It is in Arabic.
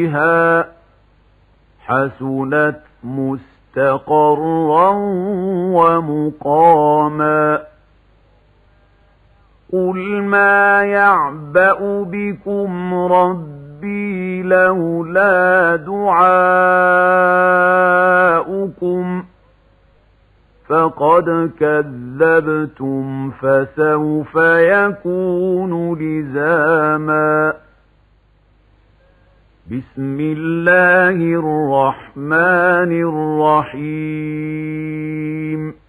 بها حسنت مستقرا ومقاما قل ما يعبأ بكم ربي لولا دعاؤكم فقد كذبتم فسوف يكون لزاما بسم الله الرحمن الرحيم